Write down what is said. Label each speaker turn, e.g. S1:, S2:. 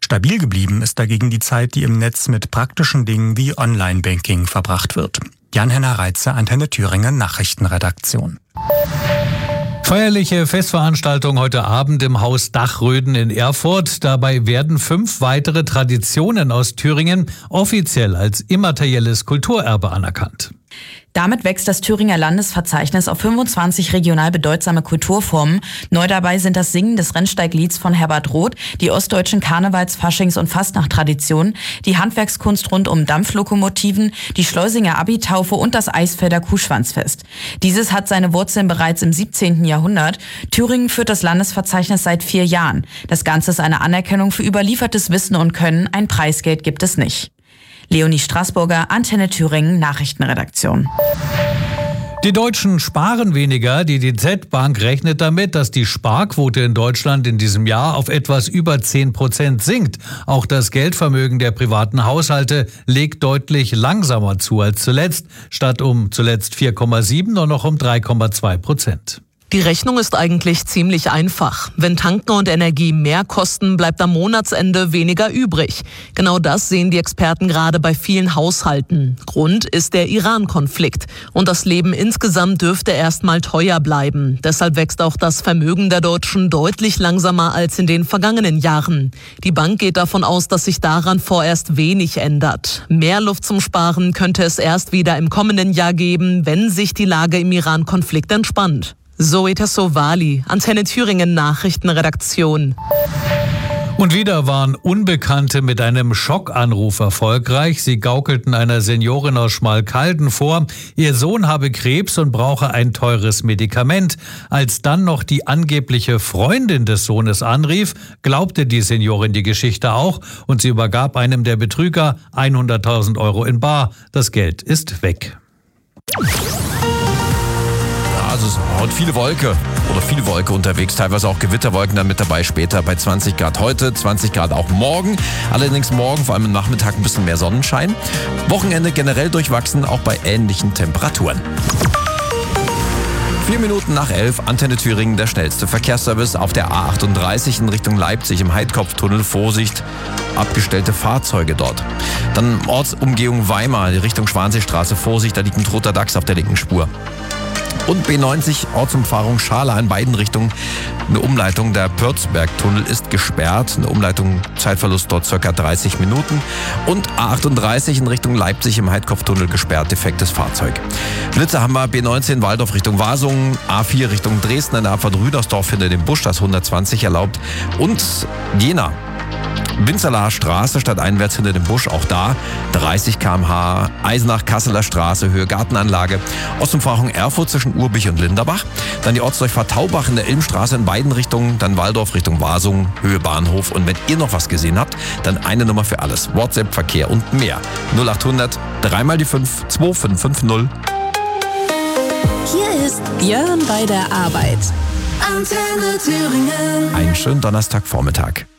S1: Stabil geblieben ist dagegen die Zeit, die im Netz mit praktischen Dingen wie Online-Banking verbracht wird. Jan-Henner Reitze, Antenne Thüringen Nachrichtenredaktion.
S2: Feierliche Festveranstaltung heute Abend im Haus Dachröden in Erfurt. Dabei werden 5 weitere Traditionen aus Thüringen offiziell als immaterielles Kulturerbe anerkannt.
S3: Damit wächst das Thüringer Landesverzeichnis auf 25 regional bedeutsame Kulturformen. Neu dabei sind das Singen des Rennsteiglieds von Herbert Roth, die ostdeutschen Karnevals-, Faschings- und Fastnacht-Traditionen, die Handwerkskunst rund um Dampflokomotiven, die Schleusinger Abitaufe und das Eisfelder Kuhschwanzfest. Dieses hat seine Wurzeln bereits im 17. Jahrhundert. Thüringen führt das Landesverzeichnis seit 4 Jahren. Das Ganze ist eine Anerkennung für überliefertes Wissen und Können. Ein Preisgeld gibt es nicht. Leonie Straßburger, Antenne Thüringen Nachrichtenredaktion.
S2: Die Deutschen sparen weniger. Die DZ Bank rechnet damit, dass die Sparquote in Deutschland in diesem Jahr auf etwas über 10% sinkt. Auch das Geldvermögen der privaten Haushalte legt deutlich langsamer zu als zuletzt. Statt um zuletzt 4,7 nur noch um 3,2%.
S4: Die Rechnung ist eigentlich ziemlich einfach. Wenn Tanken und Energie mehr kosten, bleibt am Monatsende weniger übrig. Genau das sehen die Experten gerade bei vielen Haushalten. Grund ist der Iran-Konflikt. Und das Leben insgesamt dürfte erstmal teuer bleiben. Deshalb wächst auch das Vermögen der Deutschen deutlich langsamer als in den vergangenen Jahren. Die Bank geht davon aus, dass sich daran vorerst wenig ändert. Mehr Luft zum Sparen könnte es erst wieder im kommenden Jahr geben, wenn sich die Lage im Iran-Konflikt entspannt. Zoe Tassovali, Antenne Thüringen Nachrichtenredaktion.
S2: Und wieder waren Unbekannte mit einem Schockanruf erfolgreich. Sie gaukelten einer Seniorin aus Schmalkalden vor, ihr Sohn habe Krebs und brauche ein teures Medikament. Als dann noch die angebliche Freundin des Sohnes anrief, glaubte die Seniorin die Geschichte auch und sie übergab einem der Betrüger 100.000 Euro in bar. Das Geld ist weg.
S5: Also es ist heute viele Wolke unterwegs, teilweise auch Gewitterwolken dann mit dabei später bei 20 Grad heute, 20 Grad auch morgen. Allerdings morgen vor allem am Nachmittag ein bisschen mehr Sonnenschein. Wochenende generell durchwachsen, auch bei ähnlichen Temperaturen. 4 Minuten nach 11, Antenne Thüringen, der schnellste Verkehrsservice auf der A38 in Richtung Leipzig im Heidkopftunnel. Vorsicht, abgestellte Fahrzeuge dort. Dann Ortsumgehung Weimar, die Richtung Schwanseestraße. Vorsicht, da liegt ein toter Dachs auf der linken Spur. Und B90, Ortsumfahrung Schala in beiden Richtungen. Eine Umleitung, der Pörzbergtunnel ist gesperrt. Eine Umleitung, Zeitverlust dort ca. 30 Minuten. Und A38 in Richtung Leipzig im Heidkopftunnel gesperrt, defektes Fahrzeug. Blitze haben wir, B19 Waldorf Richtung Wasungen, A4 Richtung Dresden, in der Abfahrt Rüdersdorf hinter dem Busch, das 120 erlaubt. Und Jena. Winzerlaher Straße statt einwärts hinter dem Busch, auch da 30 km/h, Eisenach-Kasseler Straße, Höhe Gartenanlage, Ostumfahrung Erfurt zwischen Urbich und Linderbach, dann die Ortsdurchfahrt Taubach in der Ilmstraße in beiden Richtungen, dann Waldorf Richtung Wasungen, Höhe Bahnhof. Und wenn ihr noch was gesehen habt, dann eine Nummer für alles, WhatsApp, Verkehr und mehr. 0800 3 mal die 5 2550.
S6: Hier ist Björn bei der Arbeit. Antenne Thüringen.
S5: Einen schönen Donnerstagvormittag.